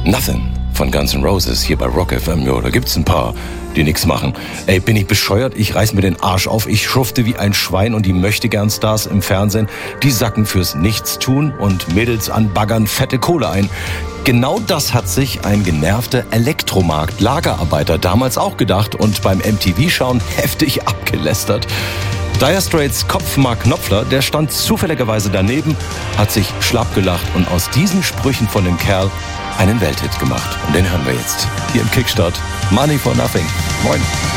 Nothing von Guns N' Roses hier bei Rock FM. Ja, da gibt's ein paar, die nix machen. Ey, bin ich bescheuert? Ich reiß mir den Arsch auf. Ich schufte wie ein Schwein und die Möchtegern-Stars im Fernsehen, die sacken fürs Nichtstun und Mädels anbaggern fette Kohle ein. Genau das hat sich ein genervter Elektromarkt-Lagerarbeiter damals auch gedacht und beim MTV-Schauen heftig abgelästert. Dire Straits Kopf Mark Knopfler, der stand zufälligerweise daneben, hat sich schlapp gelacht und aus diesen Sprüchen von dem Kerl einen Welthit gemacht. Und den hören wir jetzt hier im Kickstart. Money for Nothing. Moin.